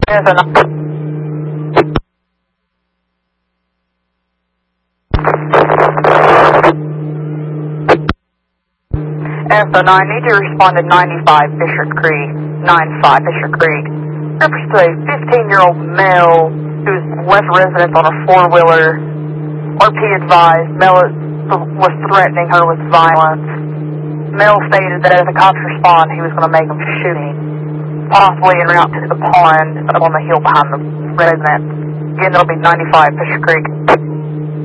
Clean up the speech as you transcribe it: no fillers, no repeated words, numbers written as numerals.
Yes, SO9, need to respond to 95 Fisher Creek, 95 Fisher Creek. Refers to a 15-year-old male who's left residence on a four-wheeler. RP advised male was threatening her with violence. Male stated that as the cops respond, he was going to make him shoot him, possibly en route to the pond up on the hill behind the residence. Again, it'll be 95 Fisher Creek.